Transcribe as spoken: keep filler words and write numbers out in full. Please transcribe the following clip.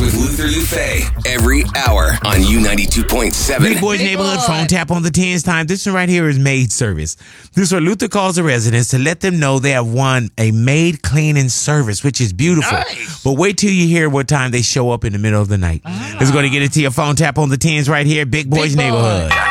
with Luther Lufe every hour on U ninety-two point seven. Big Boy's Neighborhood phone tap on the tens time. This one right here is maid service. This is where Luther calls the residents to let them know they have won a maid cleaning service, which is beautiful. Nice. But wait till you hear what time they show up in the middle of the night. Ah. Let's go to get it to your phone tap on the tens right here. Big Boy's Big Boy. Neighborhood.